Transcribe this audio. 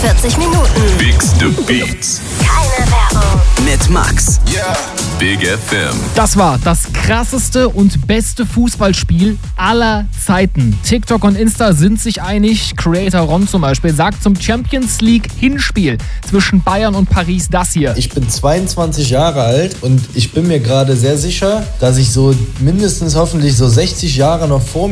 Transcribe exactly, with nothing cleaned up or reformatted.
vierzig Minuten. Big's the Beats. Keine Werbung. Mit Max. Yeah. Big F M. Das war das krasseste und beste Fußballspiel aller Zeiten. TikTok und Insta sind sich einig. Creator Ron zum Beispiel sagt zum Champions League Hinspiel zwischen Bayern und Paris das hier. Ich bin zweiundzwanzig Jahre alt und ich bin mir gerade sehr sicher, dass ich so mindestens hoffentlich so sechzig Jahre noch vor mir